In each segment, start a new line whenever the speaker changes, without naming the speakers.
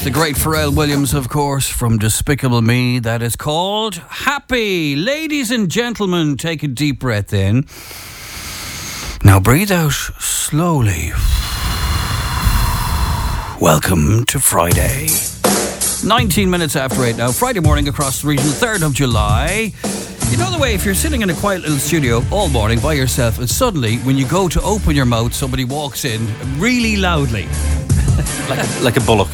That's the great Pharrell Williams, of course, from Despicable Me. That is called Happy. Ladies and gentlemen, take a deep breath in. Now breathe out slowly. Welcome to Friday. 19 minutes after 8 now. Friday morning across the region, 3rd of July. You know the way, if you're sitting in a quiet little studio all morning by yourself, and suddenly when you go to open your mouth, somebody walks in really loudly.
Like a bullock.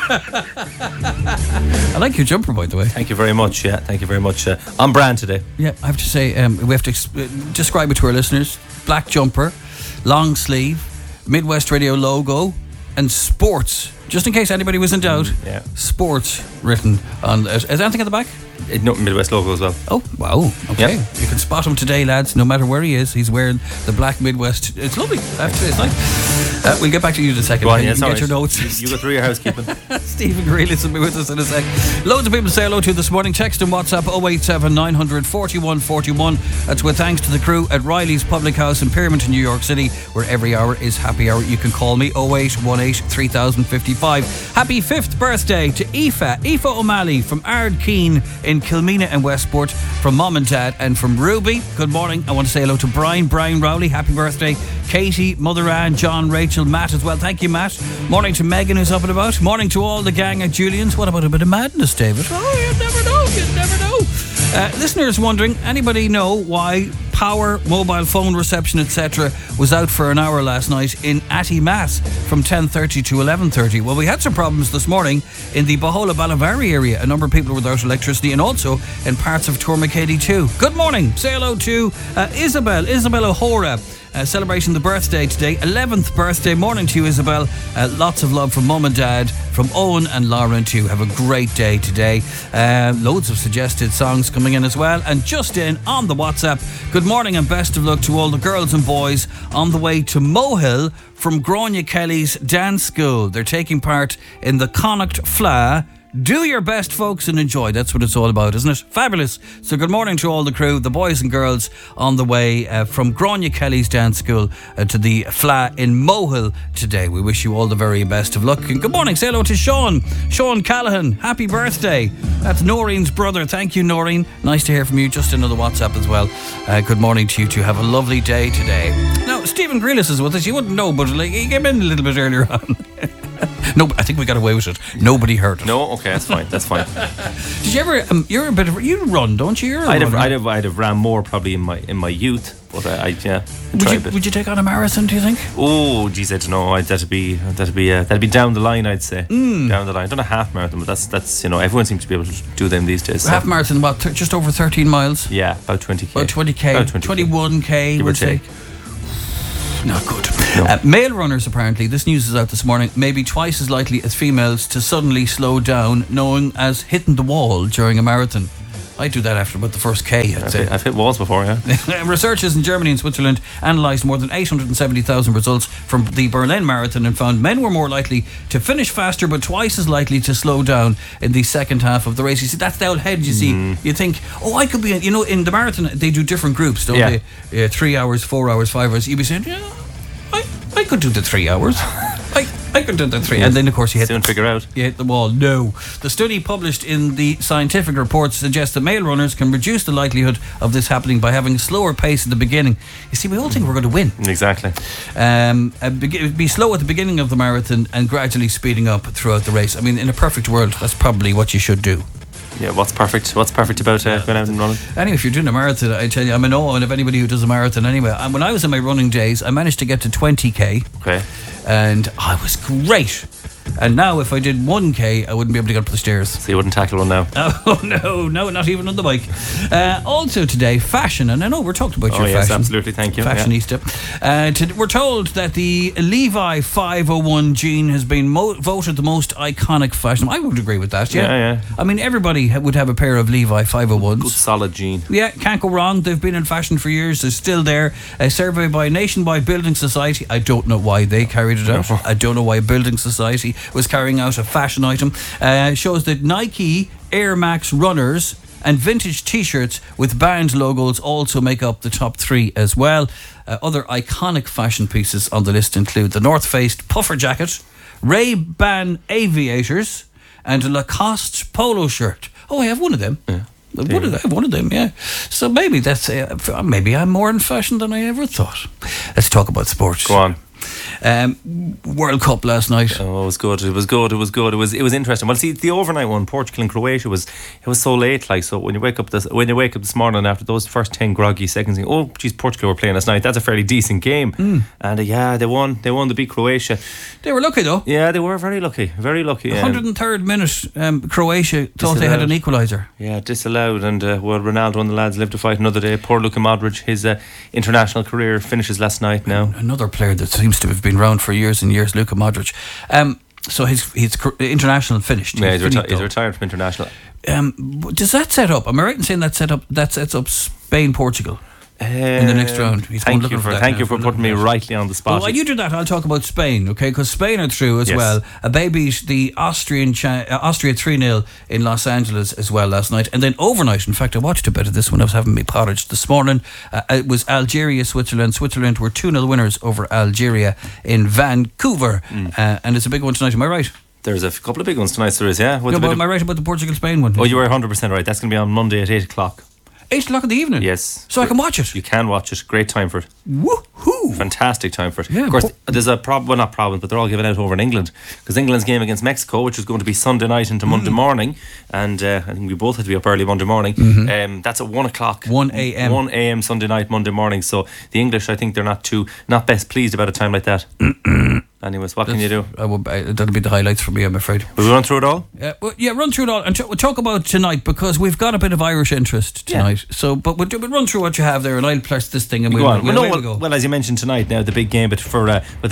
I like your jumper, by the way.
Thank you very much. Yeah, thank you very much. On brand today.
Yeah, I have to say, we have to describe it to our listeners. Black jumper, long sleeve, Midwest Radio logo, and sports. Just in case anybody was in doubt,
yeah.
Sports written on. Is there anything at the back?
No, Midwest logo as well.
Oh, wow. Okay.
Yep.
You can spot him today, lads, no matter where he is. He's wearing the black Midwest. It's lovely. I have to say, it's nice. We'll get back to you in a second.
Go on,
you
yes,
can get your notes.
You go through your housekeeping.
Stephen Grealish will be with us in a sec. Loads of people say hello to this morning. Text and WhatsApp 087 900 41 41. That's with thanks to the crew at Riley's Public House in Pyramid, New York City, where every hour is happy hour. You can call me 0818 3055. Happy 5th birthday to Aoife O'Malley from Ardkeen in Kilmena and Westport, from Mom and Dad, and from Ruby. Good morning. I want to say hello to Brian Rowley. Happy birthday. Katie, Mother Ann, John, Rachel, Matt as well. Thank you, Matt. Morning to Megan, who's up and about. Morning to all the gang at Julian's. What about a bit of madness, David? Oh, you never know. Listeners wondering, anybody know why power, mobile phone reception, etc. was out for an hour last night in Atty Mass from 10:30 to 11:30? Well, we had some problems this morning in the Bahola Balavari area. A number of people were without electricity, and also in parts of Tourmakeady too. Good morning. Say hello to Isabel O'Hora. Celebrating the birthday today, 11th birthday. Morning to you, Isabel. Lots of love from Mum and Dad, from Owen and Lauren too. Have a great day today. Loads of suggested songs coming in as well. And just in on the WhatsApp, good morning and best of luck to all the girls and boys on the way to Mohill from Grania Kelly's dance school. They're taking part in the Connacht Fla. Do your best, folks, and enjoy. That's what it's all about, isn't it? Fabulous. So good morning to all the crew, the boys and girls on the way from Grania Kelly's dance school to the Fla in Mohill today. We wish you all the very best of luck. And good morning. Say hello to Sean Callahan. Happy birthday. That's Noreen's brother. Thank you, Noreen. Nice to hear from you. Just another WhatsApp as well. Good morning to you two. Have a lovely day today. Now, Stephen Grealish is with us. You wouldn't know, but he came in a little bit earlier on. No, I think we got away with it. Nobody heard it.
No, okay, that's fine.
Did you ever? You're a bit of you run, don't you?
I'd have ran more probably in my youth, but
Would you take on a marathon? Do you think?
Oh, geez, I don't know. That'd be down the line. I'd say down the line. I've done a half marathon, but that's everyone seems to be able to do them these days.
Half marathon, about just over 13 miles.
Yeah, about 20k.
About 20k. 21k.
Give or take.
Not good.
No.
Male runners, apparently, this news is out this morning, may be twice as likely as females to suddenly slow down, known as hitting the wall during a marathon. I do that after about the first K, I'd say.
I've hit walls before, yeah.
Researchers in Germany and Switzerland analysed more than 870,000 results from the Berlin Marathon and found men were more likely to finish faster but twice as likely to slow down in the second half of the race. You see, that's the old head, you see. You think, I could be, in the marathon, they do different groups, don't they? 3 hours, 4 hours, 5 hours. You'd be saying, I could do the 3 hours. I could do the 3. And then, of course, you hit the wall. No. The study published in the Scientific Reports suggests that male runners can reduce the likelihood of this happening by having a slower pace at the beginning. You see, we all think we're going to win.
Exactly.
Be slow at the beginning of the marathon and gradually speeding up throughout the race. I mean, in a perfect world, that's probably what you should do.
Yeah, what's perfect about going out and running?
Anyway, if you're doing a marathon, I tell you, I'm in awe of anybody who does a marathon anyway. And when I was in my running days, I managed to get to 20k.
Okay.
And I was great. And now if I did 1k, I wouldn't be able to get up the stairs.
So you wouldn't tackle one now?
Oh, no, not even on the bike. Also today, fashion. And I know we're talking about your fashion.
Yes, absolutely, thank you.
Fashionista. We're told that the Levi 501 jean has been voted the most iconic fashion. I would agree with that,
yeah.
I mean, everybody would have a pair of Levi 501s.
Good solid jean.
Yeah, can't go wrong. They've been in fashion for years. They're still there. A survey by Nationwide Building Society. I don't know why they carried it out. I don't know why Building Society was carrying out a fashion item. Shows that Nike Air Max runners and vintage t-shirts with band logos also make up the top 3 as well. Other iconic fashion pieces on the list include the North Face puffer jacket, Ray-Ban aviators, and a Lacoste polo shirt. Oh, I have one of them.
Yeah.
I have one of them, yeah. So maybe that's maybe I'm more in fashion than I ever thought. Let's talk about sports.
Go on.
World Cup last night.
Oh, it was good. It was interesting. Well, see, the overnight one, Portugal and Croatia, it was so late. Like, so when you wake up this morning after those first 10 groggy seconds, you think, oh, geez, Portugal were playing last night. That's a fairly decent game. And they won. They beat Croatia.
They were lucky though.
Yeah, they were very lucky. Very lucky.
103rd minute, Croatia thought they had an equaliser.
Yeah, disallowed. And Ronaldo and the lads live to fight another day. Poor Luka Modric, his international career finishes last night. Now
another player that seems to have been around for years and years, Luka Modric. So his international finished.
Yeah, he's retired from international.
Does that set up? Am I right in saying that sets up Spain-Portugal in the next round?
Thank you for putting me rightly on the spot.
Well, while you do that, I'll talk about Spain, okay? Because Spain are through as well. They beat the Austria 3-0 in Los Angeles as well last night. And then overnight, in fact, I watched a bit of this when I was having my porridge this morning. It was Algeria-Switzerland. Switzerland were 2-0 winners over Algeria in Vancouver. And it's a big one tonight, am I right?
There's a couple of big ones tonight, there is, yeah.
Am I right about the Portugal-Spain one?
Oh, you were 100% right. That's going to be on Monday at 8 o'clock.
8 o'clock in the evening?
Yes.
So I can watch it?
You can watch it. Great time for it.
Woohoo!
Fantastic time for it.
Yeah,
of course, there's a problem, well, not problem, but they're all given out over in England. Because England's game against Mexico, which is going to be Sunday night into Monday morning, and I think we both had to be up early Monday morning. That's at 1 o'clock.
1 a.m.
1 a.m. Sunday night, Monday morning. So the English, I think they're not best pleased about a time like that. Anyways, what can you do?
That'll be the highlights for me, I'm afraid.
Will we run through it all?
Yeah, run through it all. And we'll talk about tonight, because we've got a bit of Irish interest tonight. Yeah. So, but we'll run through what you have there, and I'll press this thing and we'll go.
Well, as you mentioned tonight, now the big game for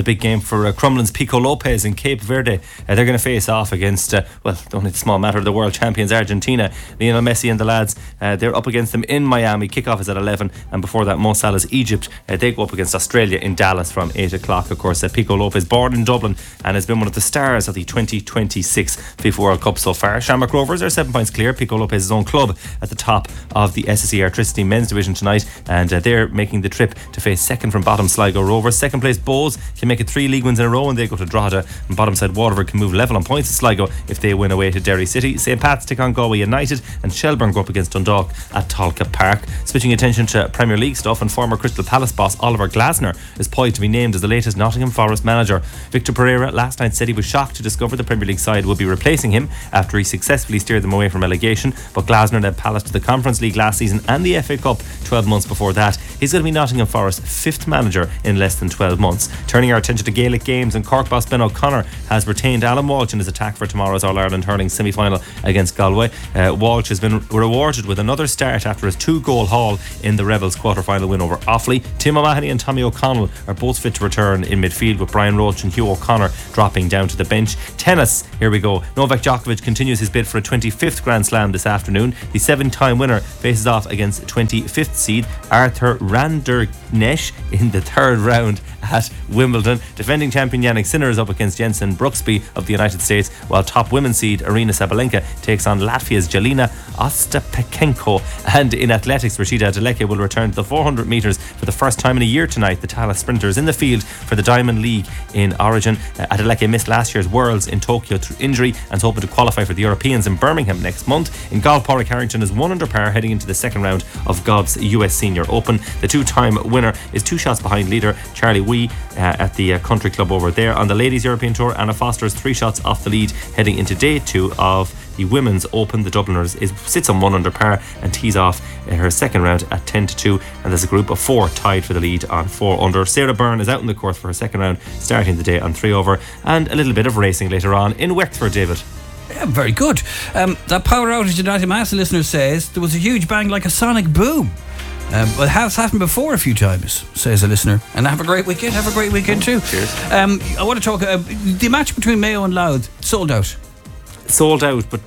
Crumlin's Pico Lopez in Cape Verde. They're going to face off against only the small matter of the world champions Argentina. Lionel Messi and the lads, they're up against them in Miami. Kickoff is at 11, and before that, Mo Salah's Egypt. They go up against Australia in Dallas from 8 o'clock. Of course, Pico Lopez, born in Dublin and has been one of the stars of the 2026 FIFA World Cup so far. Shamrock Rovers are 7 points clear. Pico Lopez's own club at the top of the SSE Airtricity men's division tonight, and they're making the trip to face second from bottom Sligo Rovers. Second place Bows can make it 3 league wins in a row, and they go to Drogheda, and bottom side Waterford can move level on points to Sligo if they win away to Derry City. St Pat's take on Galway United, and Shelbourne go up against Dundalk at Tolka Park. Switching attention to Premier League stuff, and former Crystal Palace boss Oliver Glasner is poised to be named as the latest Nottingham Forest manager. Victor Pereira last night said he was shocked to discover the Premier League side would be replacing him after he successfully steered them away from relegation, but Glasner led Palace to the Conference League last season and the FA Cup 12 months before that. He's going to be Nottingham Forest's 5th manager in less than 12 months. Turning our attention to Gaelic games, and Cork boss Ben O'Connor has retained Alan Walsh in his attack for tomorrow's All-Ireland hurling semi-final against Galway. Walsh has been rewarded with another start after his 2-goal haul in the Rebels quarter-final win over Offaly. Tim O'Mahony and Tommy O'Connell are both fit to return in midfield, with Brian Roach and Hugh O'Connor dropping down to the bench. Tennis, here we go. Novak Djokovic continues his bid for a 25th Grand Slam this afternoon. The 7-time winner faces off against 25th seed Arthur Randerknecht in the 3rd round at Wimbledon. Defending champion Yannick Sinner is up against Jensen Brooksby of the United States, while top women's seed Arina Sabalenka takes on Latvia's Jelena Ostapenko. And in athletics, Rashida Adeleke will return to the 400 metres for the first time in a year tonight. The Tallaght sprinters in the field for the Diamond League in Origin. Adeleke missed last year's Worlds in Tokyo through injury and is hoping to qualify for the Europeans in Birmingham next month. In golf, Padraig Harrington is 1 under par heading into the 2nd round of golf's US Senior Open. The 2-time winner is 2 shots behind leader Charlie Wee at the country club over there. On the Ladies European Tour, Anna Foster is 3 shots off the lead heading into day 2 of the Women's Open. The Dubliners sits on 1 under par and tees off her 2nd round at 10-2, and there's a group of 4 tied for the lead on 4 under. Sarah Byrne is out in the course for her 2nd round, starting the day on 3 over, and a little bit of racing later on in Wexford, David.
Yeah, very good. That power outage in Attimasa, listener says there was a huge bang like a sonic boom. Well, it has happened before a few times, says a listener. And have a great weekend. Have a great weekend too.
Cheers.
I want to talk the match between Mayo and Louth sold out.
Sold out, but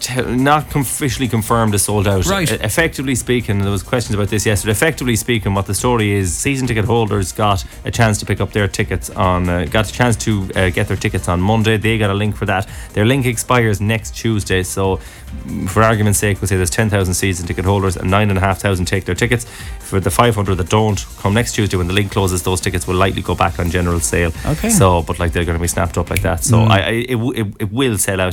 not officially confirmed as sold out.
Right.
Effectively speaking, there was questions about this yesterday. Effectively speaking, what the story is, season ticket holders got a chance to pick up their tickets on, got a chance to get their tickets on Monday. They got a link for that. Their link expires next Tuesday, so for argument's sake, we'll say there's 10,000 season ticket holders and 9,500 take their tickets. For the 500 that don't, come next Tuesday when the link closes, those tickets will likely go back on general sale.
Okay.
So, but like they're going to be snapped up like that. So it will sell out. It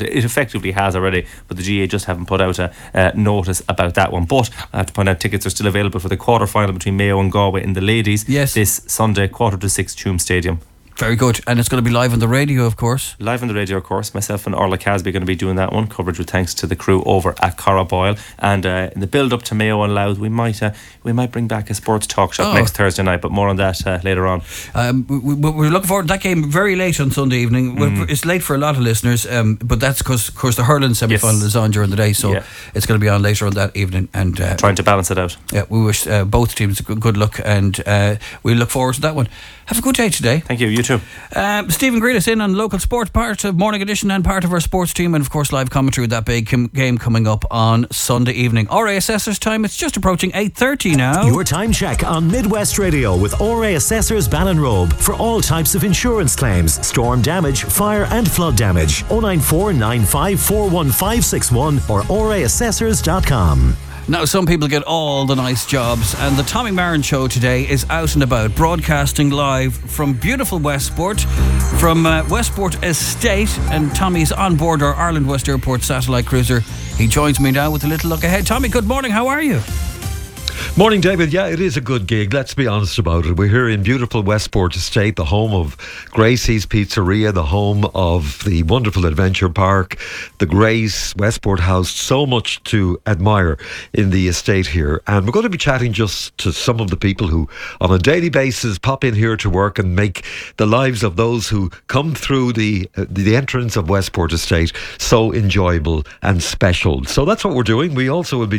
effectively has already, but the GA just haven't put out a notice about that one. But I have to point out, tickets are still available for the quarter-final between Mayo and Galway in the ladies this Sunday, 5:45 Tuam Stadium.
Very good. And it's going to be live on the radio, of course.
Live on the radio, of course. Myself and Orla Casby are going to be doing that one. Coverage with thanks to the crew over at Corraboyle. And in the build-up to Mayo and Louth, we might bring back a sports talk show next Thursday night, but more on that later on.
We're looking forward to that game very late on Sunday evening. It's late for a lot of listeners, but that's because, of course, the hurling semi-final is on during the day, so it's going to be on later on that evening. And
trying to balance it out.
Yeah, we wish both teams good luck, and we look forward to that one. Have a good day today.
Thank you. You too.
Stephen Green is in on local sport, part of Morning Edition and part of our sports team, and of course live commentary with that big game coming up on Sunday evening. RA Assessors time, it's just approaching 8:30 now.
Your time check on Midwest Radio with RA Assessors Ballinrobe for all types of insurance claims, storm damage, fire and flood damage. 094 95 41561 or raassessors.com.
Now, some people get all the nice jobs, and the Tommy Marin Show today is out and about, broadcasting live from beautiful Westport, from Westport Estate, and Tommy's on board our Ireland West Airport satellite cruiser. He joins me now with a little look ahead. Tommy, good morning, how are you?
Morning, David. Yeah, it is a good gig, let's be honest about it. We're here in beautiful Westport Estate, the home of Gracie's Pizzeria, the home of the wonderful Adventure Park, the Grace, Westport House. So much to admire in the estate here. And we're going to be chatting just to some of the people who on a daily basis pop in here to work and make the lives of those who come through the entrance of Westport Estate so enjoyable and special. So that's what we're doing. We also will be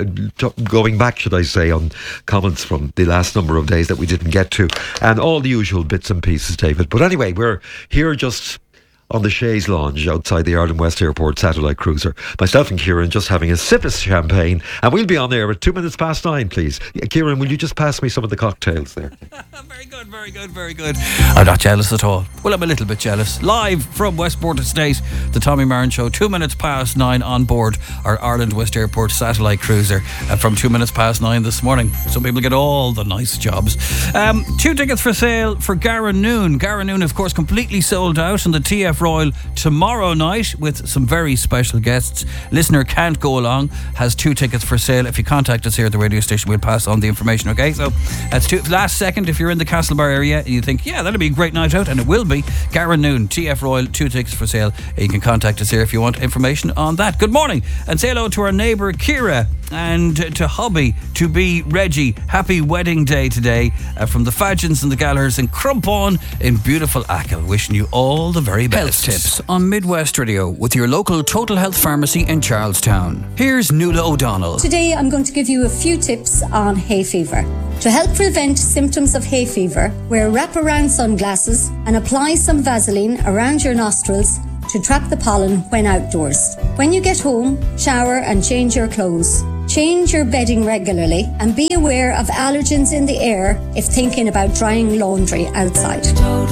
going back, should I say, on comments from the last number of days that we didn't get to, and all the usual bits and pieces, David. But anyway, we're here just on the Shays Lounge outside the Ireland West Airport satellite cruiser. Myself and Kieran just having a sip of champagne, and we'll be on there at 9:02, please. Kieran, will you just pass me some of the cocktails there?
Very good, very good, very good. I'm not jealous at all. Well, I'm a little bit jealous. Live from Westport Estate, the Tommy Marin Show, 9:02 on board our Ireland West Airport satellite cruiser from 9:02 this morning. Some people get all the nice jobs. 2 tickets for sale for Garanoon. Garanoon, of course, completely sold out, and the TF Royal tomorrow night with some very special guests. Listener can't go along, has 2 tickets for sale. If you contact us here at the radio station, we'll pass on the information, okay? So that's last second. If you're in the Castlebar area and you think, yeah, that'll be a great night out, and it will be, Garanoon, TF Royal, 2 tickets for sale. You can contact us here if you want information on that. Good morning, and say hello to our neighbour Kira, and to hubby, to be Reggie. Happy wedding day today from the Fadgens and the Gallaghers in Crumpon in beautiful Achill. Wishing you all the very best. Health tips on Midwest Radio with your local Total Health Pharmacy in Charlestown. Here's Nuala O'Donnell.
Today I'm going to give you a few tips on hay fever. To help prevent symptoms of hay fever, wear wraparound sunglasses and apply some Vaseline around your nostrils to trap the pollen when outdoors. When you get home, shower and change your clothes. Change your bedding regularly and be aware of allergens in the air if thinking about drying laundry outside.